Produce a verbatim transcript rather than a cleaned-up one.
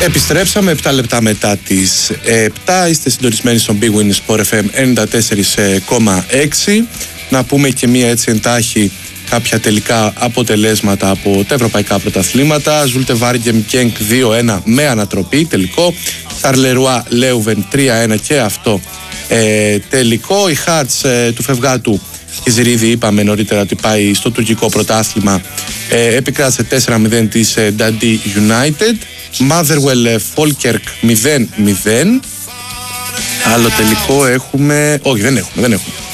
Επιστρέψαμε επτά λεπτά μετά τις επτά. Είστε συντονισμένοι στον Big Win Sport εφ εμ ενενήντα τέσσερα κόμμα έξι. Να πούμε και μία έτσι εντάχει κάποια τελικά αποτελέσματα από τα ευρωπαϊκά πρωταθλήματα. Ζούλτε Βάργεμ Γκένκ δύο ένα με ανατροπή τελικό. Σαρλερουά Λέουβεν τρία ένα και αυτό ε, τελικό. Η Χάρτς ε, του Φευγάτου Κιζηρίδη, είπαμε νωρίτερα ότι πάει στο τουρκικό πρωτάθλημα, ε, επικράτησε τέσσερα μηδέν της ε, Dundee United. Motherwell Falkirk μηδέν μηδέν. Άλλο τελικό έχουμε? Όχι, δεν έχουμε, δεν έχουμε.